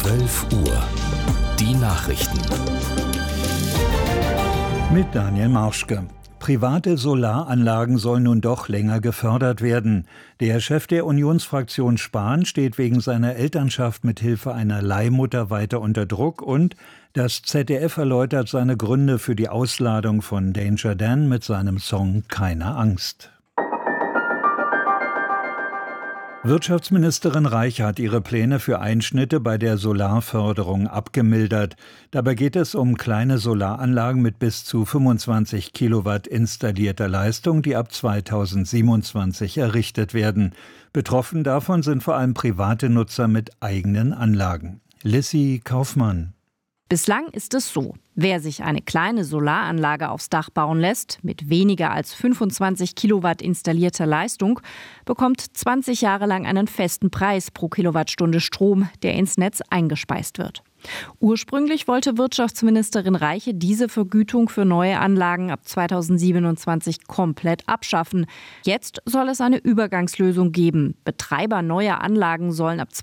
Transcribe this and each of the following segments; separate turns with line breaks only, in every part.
12 Uhr. Die Nachrichten.
Mit Daniel Marschke. Private Solaranlagen sollen nun doch länger gefördert werden. Der Chef der Unionsfraktion Spahn steht wegen seiner Elternschaft mit Hilfe einer Leihmutter weiter unter Druck und das ZDF erläutert seine Gründe für die Ausladung von Danger Dan mit seinem Song Keine Angst. Wirtschaftsministerin Reich hat ihre Pläne für Einschnitte bei der Solarförderung abgemildert. Dabei geht es um kleine Solaranlagen mit bis zu 25 Kilowatt installierter Leistung, die ab 2027 errichtet werden. Betroffen davon sind vor allem private Nutzer mit eigenen Anlagen. Lissy Kaufmann.
Bislang ist es so: Wer sich eine kleine Solaranlage aufs Dach bauen lässt, mit weniger als 25 Kilowatt installierter Leistung, bekommt 20 Jahre lang einen festen Preis pro Kilowattstunde Strom, der ins Netz eingespeist wird. Ursprünglich wollte Wirtschaftsministerin Reiche diese Vergütung für neue Anlagen ab 2027 komplett abschaffen. Jetzt soll es eine Übergangslösung geben. Betreiber neuer Anlagen sollen ab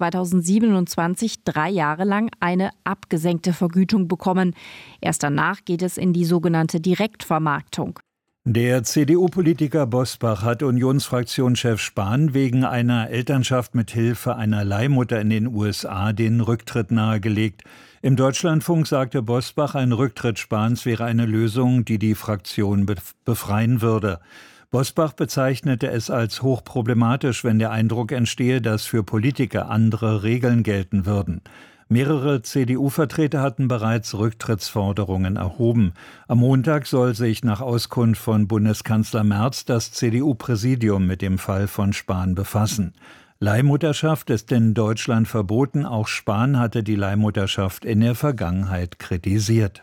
2027 3 Jahre lang eine abgesenkte Vergütung bekommen. Erst danach geht es in die sogenannte Direktvermarktung.
Der CDU-Politiker Bosbach hat Unionsfraktionschef Spahn wegen einer Elternschaft mit Hilfe einer Leihmutter in den USA den Rücktritt nahegelegt. Im Deutschlandfunk sagte Bosbach, ein Rücktritt Spahns wäre eine Lösung, die die Fraktion befreien würde. Bosbach bezeichnete es als hochproblematisch, wenn der Eindruck entstehe, dass für Politiker andere Regeln gelten würden. Mehrere CDU-Vertreter hatten bereits Rücktrittsforderungen erhoben. Am Montag soll sich nach Auskunft von Bundeskanzler Merz das CDU-Präsidium mit dem Fall von Spahn befassen. Leihmutterschaft ist in Deutschland verboten. Auch Spahn hatte die Leihmutterschaft in der Vergangenheit kritisiert.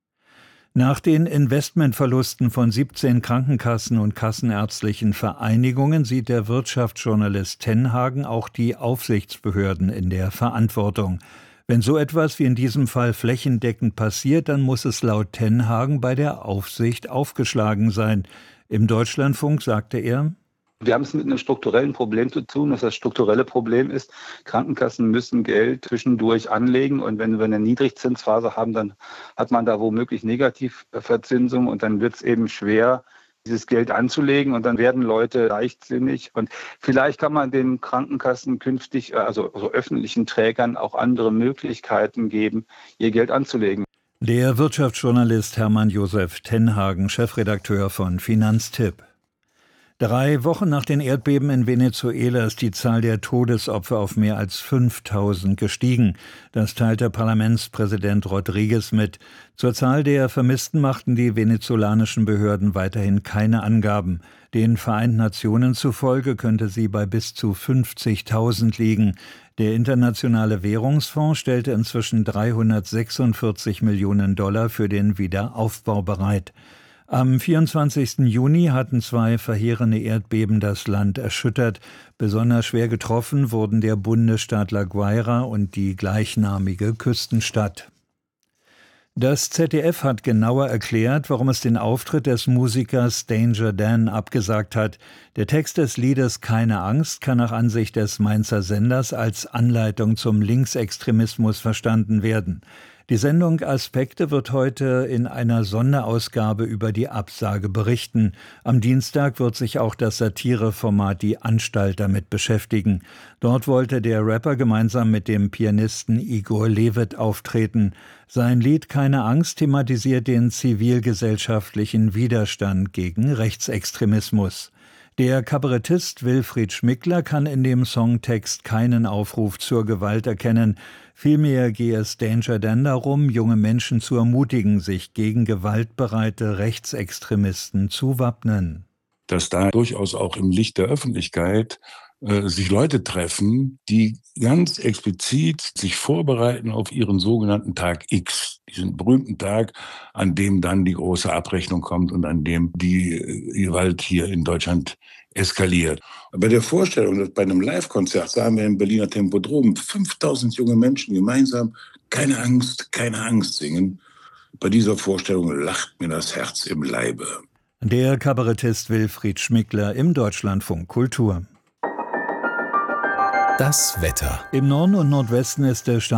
Nach den Investmentverlusten von 17 Krankenkassen und kassenärztlichen Vereinigungen sieht der Wirtschaftsjournalist Tenhagen auch die Aufsichtsbehörden in der Verantwortung. Wenn so etwas wie in diesem Fall flächendeckend passiert, dann muss es laut Tenhagen bei der Aufsicht aufgeschlagen sein. Im Deutschlandfunk sagte er:
Wir haben es mit einem strukturellen Problem zu tun. Das strukturelle Problem ist, Krankenkassen müssen Geld zwischendurch anlegen. Und wenn wir eine Niedrigzinsphase haben, dann hat man da womöglich Negativverzinsung. Und dann wird es eben schwer, dieses Geld anzulegen. Und dann werden Leute leichtsinnig. Und vielleicht kann man den Krankenkassen künftig, also öffentlichen Trägern, auch andere Möglichkeiten geben, ihr Geld anzulegen.
Der Wirtschaftsjournalist Hermann Josef Tenhagen, Chefredakteur von Finanztipp. 3 Wochen nach den Erdbeben in Venezuela ist die Zahl der Todesopfer auf mehr als 5.000 gestiegen. Das teilte Parlamentspräsident Rodriguez mit. Zur Zahl der Vermissten machten die venezolanischen Behörden weiterhin keine Angaben. Den Vereinten Nationen zufolge könnte sie bei bis zu 50.000 liegen. Der Internationale Währungsfonds stellte inzwischen 346 Millionen Dollar für den Wiederaufbau bereit. Am 24. Juni hatten 2 verheerende Erdbeben das Land erschüttert. Besonders schwer getroffen wurden der Bundesstaat La Guaira und die gleichnamige Küstenstadt. Das ZDF hat genauer erklärt, warum es den Auftritt des Musikers Danger Dan abgesagt hat. Der Text des Liedes Keine Angst kann nach Ansicht des Mainzer Senders als Anleitung zum Linksextremismus verstanden werden. Die Sendung Aspekte wird heute in einer Sonderausgabe über die Absage berichten. Am Dienstag wird sich auch das Satireformat Die Anstalt damit beschäftigen. Dort wollte der Rapper gemeinsam mit dem Pianisten Igor Levit auftreten. Sein Lied Keine Angst thematisiert den zivilgesellschaftlichen Widerstand gegen Rechtsextremismus. Der Kabarettist Wilfried Schmickler kann in dem Songtext keinen Aufruf zur Gewalt erkennen. Vielmehr gehe es Danger Dan darum, junge Menschen zu ermutigen, sich gegen gewaltbereite Rechtsextremisten zu wappnen.
Dass da durchaus auch im Licht der Öffentlichkeit sich Leute treffen, die ganz explizit sich vorbereiten auf ihren sogenannten Tag X, diesen berühmten Tag, an dem dann die große Abrechnung kommt und an dem die Gewalt hier in Deutschland eskaliert. Bei der Vorstellung, dass bei einem Live-Konzert, sagen wir im Berliner Tempodrom, 5.000 junge Menschen gemeinsam Keine Angst singen, bei dieser Vorstellung lacht mir das Herz im Leibe.
Der Kabarettist Wilfried Schmickler im Deutschlandfunk Kultur.
Das Wetter.
Im Norden und Nordwesten ist der